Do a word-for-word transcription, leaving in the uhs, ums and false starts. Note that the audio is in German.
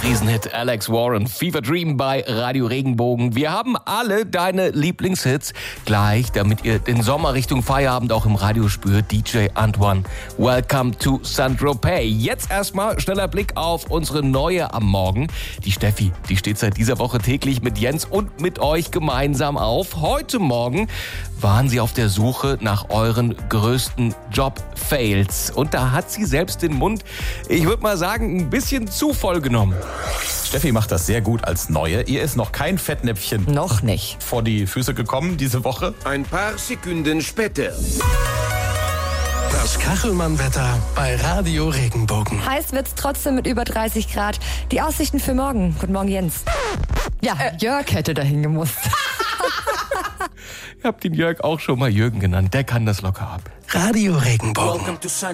Riesenhit Alex Warren, Fever Dream bei Radio Regenbogen. Wir haben alle deine Lieblingshits gleich, damit ihr den Sommer Richtung Feierabend auch im Radio spürt. D J Antoine, welcome to Saint-Tropez. Jetzt erstmal schneller Blick auf unsere Neue am Morgen. Die Steffi, die steht seit dieser Woche täglich mit Jens und mit euch gemeinsam auf. Heute Morgen waren sie auf der Suche nach euren größten Job-Fails. Und da hat sie selbst den Mund, ich würde mal sagen, ein bisschen zu voll genommen. Steffi macht das sehr gut als Neue. Ihr ist noch kein Fettnäpfchen Noch nicht. vor die Füße gekommen diese Woche. Ein paar Sekunden später. Das Kachelmann-Wetter bei Radio Regenbogen. Heiß wird's trotzdem mit über dreißig Grad. Die Aussichten für morgen. Guten Morgen, Jens. Ja, Jörg hätte dahin gemusst. Ihr habt den Jörg auch schon mal Jürgen genannt. Der kann das locker ab. Radio Regenbogen. Welcome to